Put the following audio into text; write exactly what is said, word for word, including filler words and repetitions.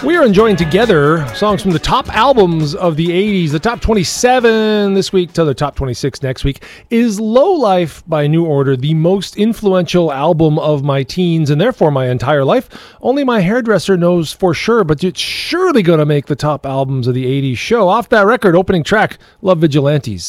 We are enjoying together songs from the top albums of the eighties. The top twenty-seven this week to the top twenty-six next week. Is Low Life by New Order the most influential album of my teens and therefore my entire life? Only my hairdresser knows for sure, but it's surely going to make the top albums of the eighties show. Off that record, opening track, Love Vigilantes.